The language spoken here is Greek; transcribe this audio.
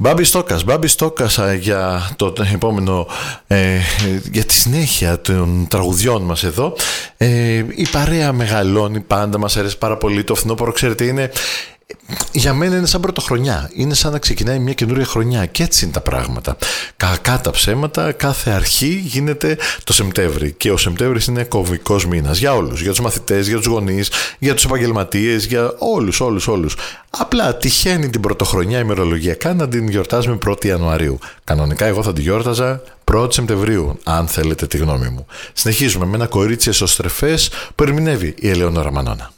Μπάμπη Στόκας για το επόμενο, για τη συνέχεια των τραγουδιών μας εδώ. Η παρέα μεγαλώνει πάντα, μας αρέσει πάρα πολύ. Το φθινόπωρο, ξέρετε, είναι... Για μένα είναι σαν πρωτοχρονιά. Είναι σαν να ξεκινάει μια καινούρια χρονιά. Και έτσι είναι τα πράγματα. Κακά τα ψέματα, κάθε αρχή γίνεται το Σεπτέμβρη. Και ο Σεπτέμβρης είναι κομβικός μήνας για όλους. Για τους μαθητές, για τους γονείς, για τους επαγγελματίες, για όλους. Απλά τυχαίνει την πρωτοχρονιά ημερολογιακά να την γιορτάζουμε 1η Ιανουαρίου. Κανονικά εγώ θα την γιόρταζα 1η Σεπτεμβρίου, αν θέλετε τη γνώμη μου. Συνεχίζουμε με ένα κορίτσι εσωστρεφές που ερμηνεύει η Ελεονόρα Μανώνα.